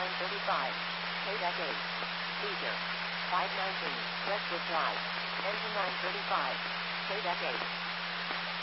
935. KDEC 8. Seizure. 519. Westwood Drive. Engine 935. KDEC 8.